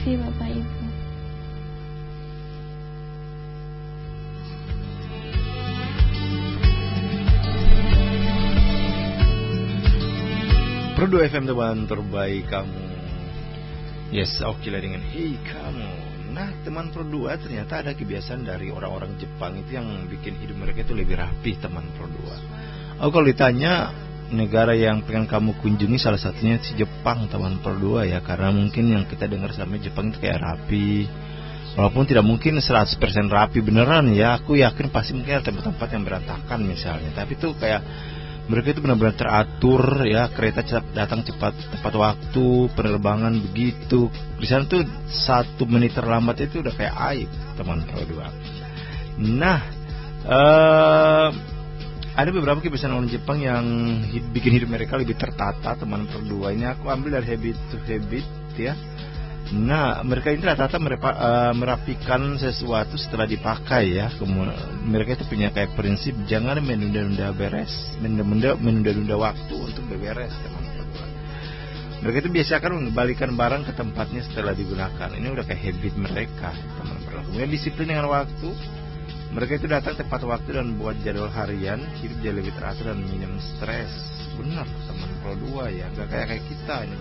kasih Bapak Ibu. Pro 2 FM teman terbaik kamu. Yes, oke lah dengan hey kamu. Nah teman Pro 2, ternyata ada kebiasaan dari orang-orang Jepang itu yang bikin hidup mereka itu lebih rapi teman Pro 2. Oh, kalau ditanya negara yang pengen kamu kunjungi, salah satunya si Jepang teman Pro 2 ya. Karena mungkin yang kita dengar sama Jepang itu kayak rapi. Walaupun tidak mungkin 100% rapi beneran ya. Aku yakin pasti mungkin ada tempat-tempat yang berantakan misalnya. Tapi tuh kayak mereka itu benar-benar teratur ya, kereta datang cepat tepat waktu, penerbangan begitu. Di sana tuh 1 menit terlambat itu udah kayak aib teman Pro 2. Nah, ada beberapa kebiasaan orang Jepang yang bikin hidup mereka lebih tertata teman Pro 2. Ini aku ambil dari Habit to Habit ya. Nah, mereka ini rata-rata merapikan sesuatu setelah dipakai ya. Mereka itu punya kayak prinsip jangan menunda-nunda waktu untuk beberes teman-teman. Mereka itu biasakan mengembalikan barang ke tempatnya setelah digunakan. Ini udah kayak habit mereka teman-teman. Kemudian disiplin dengan waktu. Mereka itu datang tepat waktu dan buat jadwal harian, hidup jadi lebih teratur dan minim stres. Benar teman Pro 2 ya, gak kayak kita ini.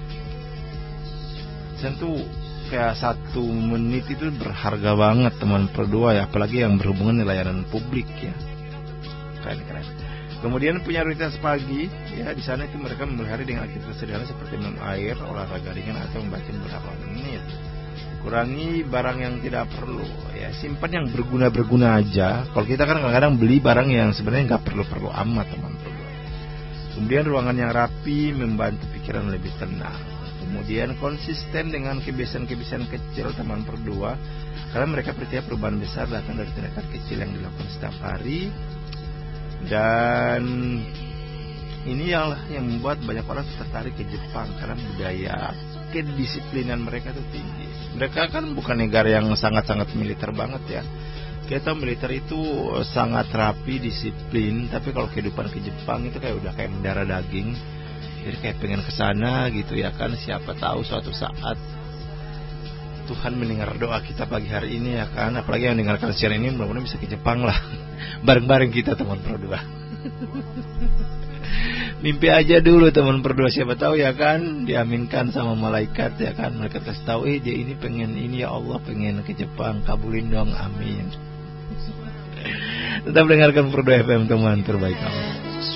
Tentu kayak 1 menit itu berharga banget teman Pro 2 ya, apalagi yang berhubungan dengan layanan publik ya. Keren. Kemudian punya rutinitas pagi ya, di sana itu mereka memulai hari dengan aktivitas sederhana seperti minum air, olahraga ringan atau membaca beberapa menit. Kurangi barang yang tidak perlu ya, simpan yang berguna aja. Kalau kita kan kadang-kadang beli barang yang sebenarnya nggak perlu amat teman Pro 2. Kemudian ruangan yang rapi membantu pikiran lebih tenang. Kemudian konsisten dengan kebiasaan-kebiasaan kecil teman Pro 2, karena mereka percaya perubahan besar datang dari tindakan kecil yang dilakukan setiap hari. Dan ini yang membuat banyak orang tertarik ke Jepang, karena budaya kedisiplinan mereka itu tinggi. Mereka kan bukan negara yang sangat-sangat militer banget ya. Kita militer itu sangat rapi, disiplin. Tapi kalau kehidupan ke Jepang itu kayak udah kayak mendarah daging. Jadi kayak pengen kesana gitu ya kan. Siapa tahu suatu saat Tuhan mendengar doa kita pagi hari ini ya kan. Apalagi yang mendengarkan siaran ini mudah-mudahan bisa ke Jepang lah. Bareng-bareng kita teman Pro 2. Mimpi aja dulu teman Pro 2, siapa tahu ya kan diaminkan sama malaikat ya kan. Mereka kasih tahu dia ini pengen ini ya Allah, pengen ke Jepang, kabulin dong, amin. Tetap dengarkan Pro 2 FM teman terbaik kamu.